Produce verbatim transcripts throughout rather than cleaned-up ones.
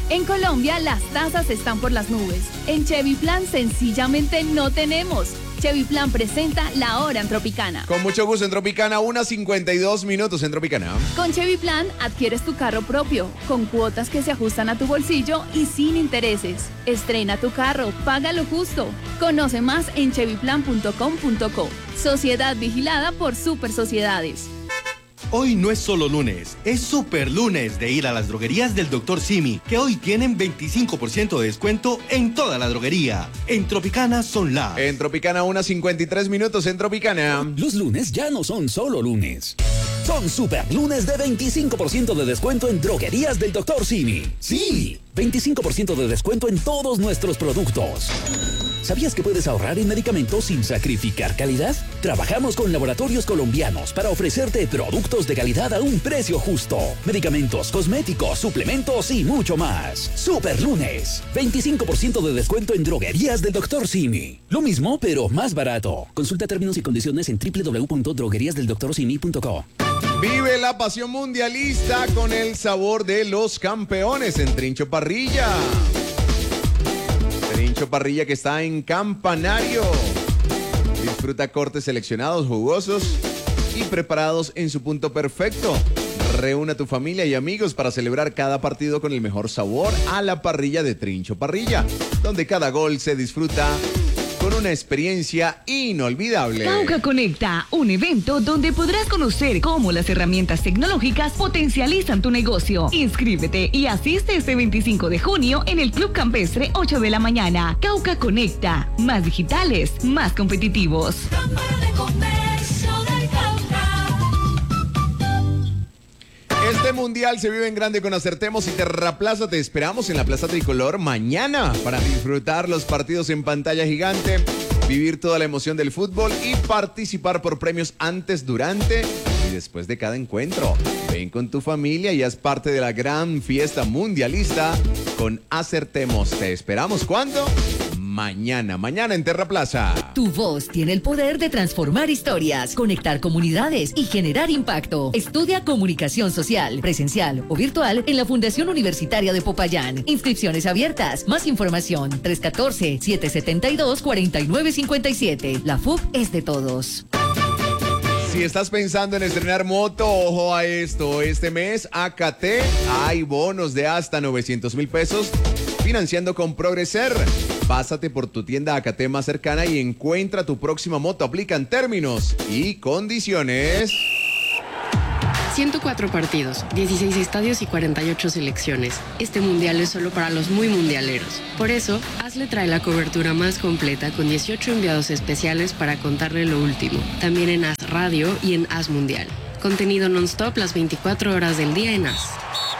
En Colombia las tasas están por las nubes. En Chevy Plan sencillamente no tenemos. Chevy Plan presenta La Hora en Tropicana. Con mucho gusto en Tropicana, una cincuenta y dos minutos en Tropicana. Con Chevy Plan adquieres tu carro propio, con cuotas que se ajustan a tu bolsillo y sin intereses. Estrena tu carro, paga lo justo. Conoce más en chevy plan punto com punto co. Sociedad vigilada por Super Sociedades. Hoy no es solo lunes, es super lunes de ir a las droguerías del doctor Simi, que hoy tienen veinticinco por ciento de descuento en toda la droguería. En Tropicana son las... En Tropicana, una cincuenta y tres minutos en Tropicana. Los lunes ya no son solo lunes. Son super lunes de veinticinco por ciento de descuento en droguerías del doctor Simi. Sí, veinticinco por ciento de descuento en todos nuestros productos. ¿Sabías que puedes ahorrar en medicamentos sin sacrificar calidad? Trabajamos con laboratorios colombianos para ofrecerte productos de calidad a un precio justo. Medicamentos, cosméticos, suplementos y mucho más. Super lunes. veinticinco por ciento de descuento en droguerías del doctor Simi. Lo mismo, pero más barato. Consulta términos y condiciones en doble u doble u doble u punto droguerías del doctor simi punto co. Vive la pasión mundialista con el sabor de los campeones en Trincho Parrilla. Trincho Parrilla que está en Campanario. Disfruta cortes seleccionados, jugosos y preparados en su punto perfecto. Reúne a tu familia y amigos para celebrar cada partido con el mejor sabor a la parrilla de Trincho Parrilla, donde cada gol se disfruta con una experiencia inolvidable. Cauca Conecta, un evento donde podrás conocer cómo las herramientas tecnológicas potencializan tu negocio. Inscríbete y asiste este veinticinco de junio en el Club Campestre, ocho de la mañana. Cauca Conecta, más digitales, más competitivos. Cámara de Comercio del Cauca. Este mundial se vive en grande con Acertemos y Terraplaza. Te esperamos en la Plaza Tricolor mañana para disfrutar los partidos en pantalla gigante, vivir toda la emoción del fútbol y participar por premios antes, durante y después de cada encuentro. Ven con tu familia y haz parte de la gran fiesta mundialista con Acertemos. Te esperamos, ¿cuándo? Mañana, mañana en Terraplaza. Tu voz tiene el poder de transformar historias, conectar comunidades y generar impacto. Estudia comunicación social, presencial o virtual en la Fundación Universitaria de Popayán. Inscripciones abiertas. Más información tres uno cuatro, siete siete dos, cuatro nueve cinco siete. La F U P es de todos. Si estás pensando en estrenar moto, ojo a esto. Este mes, A K T, hay bonos de hasta novecientos mil pesos financiando con Progreser. Pásate por tu tienda A K T más cercana y encuentra tu próxima moto. Aplican términos y condiciones. ciento cuatro partidos, dieciséis estadios y cuarenta y ocho selecciones. Este mundial es solo para los muy mundialeros. Por eso, Hazle trae la cobertura más completa con dieciocho enviados especiales para contarle lo último. También en Haz Radio y en Haz Mundial. Contenido non-stop las veinticuatro horas del día en Haz.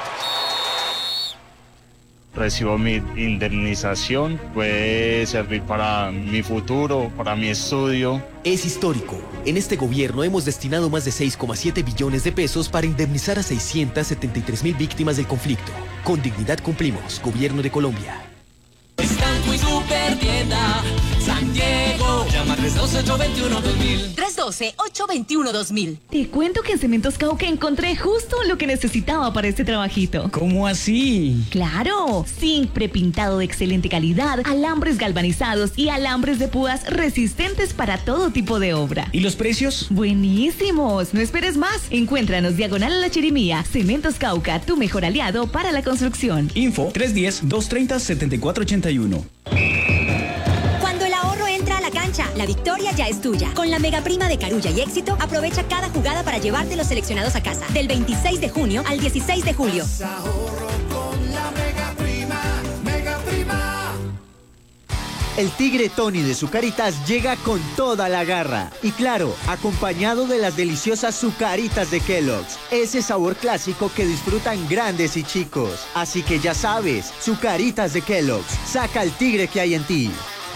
Recibo mi indemnización, puede servir para mi futuro, para mi estudio. Es histórico. En este gobierno hemos destinado más de seis coma siete billones de pesos para indemnizar a seiscientas setenta y tres mil víctimas del conflicto. Con dignidad cumplimos. Gobierno de Colombia. Estanco y Super Tienda San Diego. Llama tres uno dos, ocho dos uno, dos mil. tres uno dos, ocho dos uno, dos mil. Te cuento que en Cementos Cauca encontré justo lo que necesitaba para este trabajito. ¿Cómo así? Claro, zinc prepintado de excelente calidad, alambres galvanizados y alambres de púas resistentes para todo tipo de obra. ¿Y los precios? Buenísimos, no esperes más. Encuéntranos diagonal a la Chirimía. Cementos Cauca, tu mejor aliado para la construcción. Info tres uno cero, dos tres cero, siete cuatro ocho uno. Cuando el ahorro entra a la cancha, la victoria ya es tuya. Con la mega prima de Carulla y Éxito, aprovecha cada jugada para llevarte los seleccionados a casa. Del veintiséis de junio al dieciséis de julio. Ahorro con la mega prima, mega prima. El Tigre Tony de Zucaritas llega con toda la garra. Y claro, acompañado de las deliciosas Zucaritas de Kellogg's. Ese sabor clásico que disfrutan grandes y chicos. Así que ya sabes, Zucaritas de Kellogg's. Saca el tigre que hay en ti.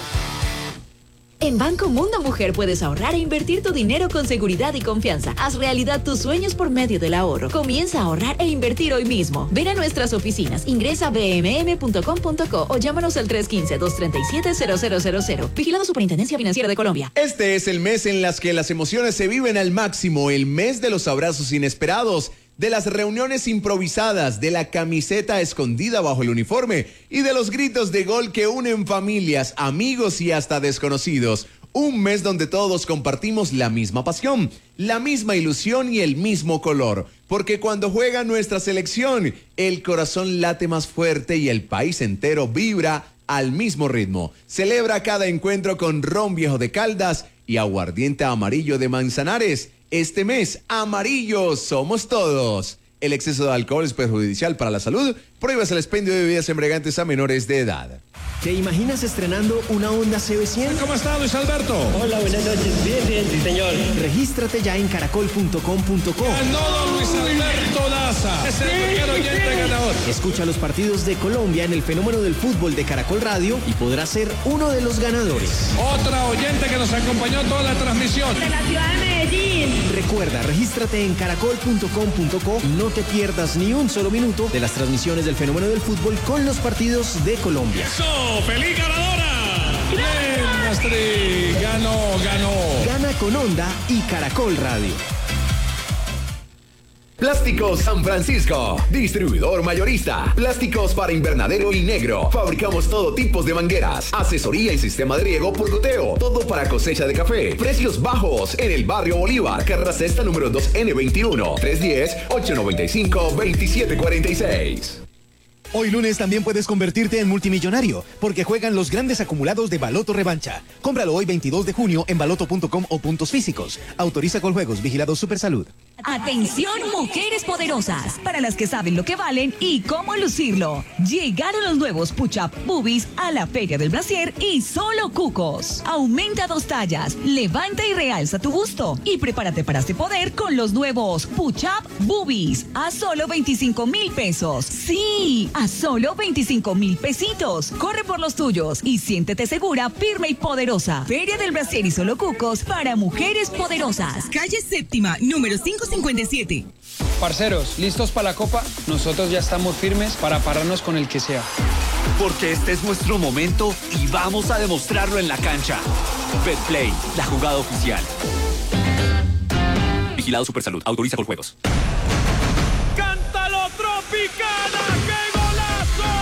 En Banco Mundo Mujer puedes ahorrar e invertir tu dinero con seguridad y confianza. Haz realidad tus sueños por medio del ahorro. Comienza a ahorrar e invertir hoy mismo. Ven a nuestras oficinas, ingresa a b m m punto com punto co o llámanos al tres uno cinco, dos tres siete, cero cero cero cero. Vigilado Superintendencia Financiera de Colombia. Este es el mes en las que las emociones se viven al máximo, el mes de los abrazos inesperados. de las reuniones improvisadas, de la camiseta escondida bajo el uniforme y de los gritos de gol que unen familias, amigos y hasta desconocidos. Un mes donde todos compartimos la misma pasión, la misma ilusión y el mismo color. Porque cuando juega nuestra selección, el corazón late más fuerte y el país entero vibra al mismo ritmo. Celebra cada encuentro con ron viejo de Caldas y aguardiente amarillo de Manzanares. Este mes, amarillos somos todos. El exceso de alcohol es perjudicial para la salud. Prohíbas el expendio de bebidas embriagantes a menores de edad. ¿Te imaginas estrenando una Honda C B cien? ¿Cómo está, Luis Alberto? Hola, buenas noches. Bien, bien, sí, señor. Regístrate ya en caracol punto com punto co. Ganó Luis Alberto Daza. Es el primer oyente ganador. Escucha los partidos de Colombia en el fenómeno del fútbol de Caracol Radio y podrás ser uno de los ganadores. Otra oyente que nos acompañó toda la transmisión. De la ciudad de Medellín. Recuerda, regístrate en caracol punto com punto co y no te pierdas ni un solo minuto de las transmisiones del fenómeno del fútbol con los partidos de Colombia. ¡Eso! ¡Feliz ganadora! ¡Bien, Astrid! ¡Ganó, ganó! Gana con Honda y Caracol Radio. Plásticos San Francisco, distribuidor mayorista. Plásticos para invernadero y negro. Fabricamos todo tipo de mangueras, asesoría y sistema de riego por goteo. Todo para cosecha de café. Precios bajos en el barrio Bolívar. Carrera Sexta número dos N veintiuno. tres uno cero, ocho nueve cinco, dos siete cuatro seis. Hoy lunes también puedes convertirte en multimillonario, porque juegan los grandes acumulados de Baloto Revancha. Cómpralo hoy veintidós de junio en baloto punto com o puntos físicos. Autoriza con juegos, vigilado Supersalud. Atención, mujeres poderosas, para las que saben lo que valen y cómo lucirlo. Llegaron los nuevos Push-Up Boobies a la Feria del Brasier y solo cucos. Aumenta dos tallas, levanta y realza tu busto y prepárate para este poder con los nuevos Push-Up Boobies a solo veinticinco mil pesos. Sí, a solo veinticinco mil pesitos. Corre por los tuyos y siéntete segura, firme y poderosa. Feria del Brasier y solo cucos para mujeres poderosas. Calle Séptima, número quinientos cincuenta y siete. Parceros, ¿listos para la copa? Nosotros ya estamos firmes para pararnos con el que sea. Porque este es nuestro momento y vamos a demostrarlo en la cancha. Betplay, la jugada oficial. Vigilado Supersalud, autoriza con juegos. ¡Cántalo, Tropicana! ¡Qué golazo!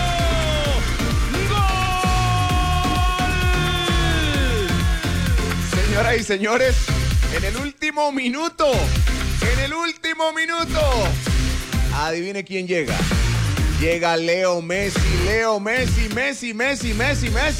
¡Gol! Señoras y señores, en el último minuto, en el último minuto, adivine quién llega. Llega Leo Messi, Leo Messi, Messi, Messi, Messi, Messi.